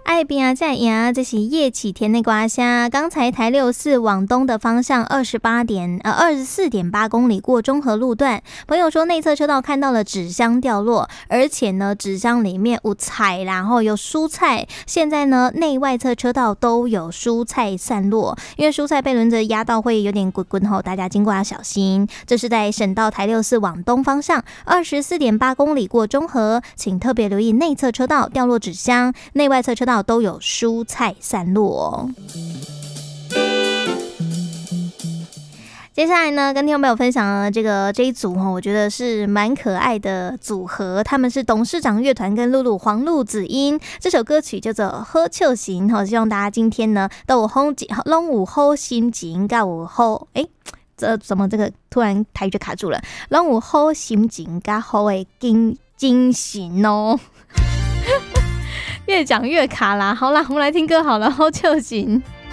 爱边啊在呀，这是叶启田的瓜虾。刚才台64往东的方向24.8公里过中和路段，朋友说内侧车道看到了纸箱掉落，而且呢纸箱里面有菜，然后有蔬菜。现在呢内外侧车道都有蔬菜散落，因为蔬菜被轮子压到会有点滚滚吼，大家经过要小心。这是在省道台64往东方向24.8公里过中和，请特别留意内侧车道掉落纸箱，内外侧车道都有蔬菜散落。接下来呢，跟听众朋友分享了这一组我觉得是蛮可爱的组合，他们是董事长乐团跟露露黄露子音，这首歌曲叫做《好笑行》希望大家今天呢都有好心情，跟有好怎么这个突然台语就卡住了，都有好心情跟好的精神哦。越讲越卡啦，好啦，我们来听歌好了，好笑行。